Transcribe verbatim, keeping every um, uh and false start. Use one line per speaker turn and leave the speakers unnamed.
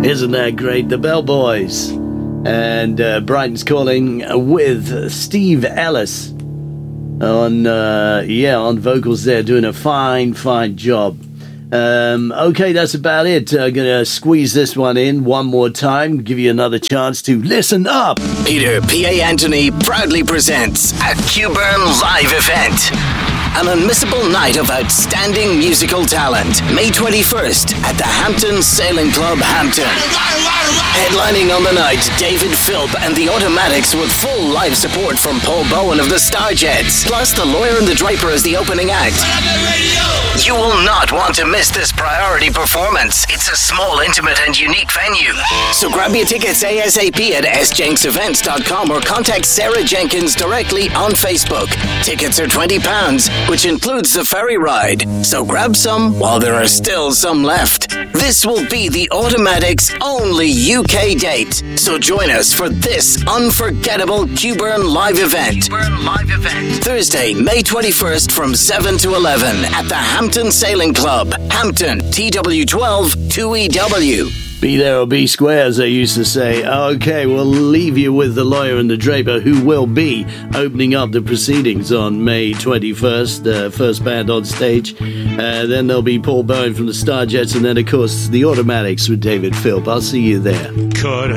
Isn't that great? The Bellboys. And uh, Brighton's Calling with Steve Ellis on, uh, yeah, on vocals there, doing a fine, fine job. Um, okay, that's about it. I'm uh, going to squeeze this one in one more time, give you another chance to listen up.
Peter P A. Anthony proudly presents a Q-Burn live event. An unmissable night of outstanding musical talent. May twenty-first at the Hampton Sailing Club, Hampton. Headlining on the night, David Philp and the Automatics with full live support from Paul Bowen of the Starjets. Plus the Lawyer and the Draper as the opening act. You will not want to miss this priority performance. It's a small, intimate and unique venue. So grab your tickets ASAP at s jenks events dot com or contact Sarah Jenkins directly on Facebook. Tickets are twenty pounds, which includes the ferry ride. So grab some while there are still some left. This will be the Automatics' only U K date. So join us for this unforgettable Q-Burn live event. Q-Burn live event. Thursday, May twenty-first from seven to eleven at the Hampton Sailing Club, Hampton, T W twelve two E W.
Be there or be square, as they used to say. Okay, we'll leave you with the Lawyer and the Draper, who will be opening up the proceedings on May twenty-first, uh, first band on stage. Uh, then there'll be Paul Bowen from the Starjets, and then, of course, the Automatics with David Philp. I'll see you there.
Could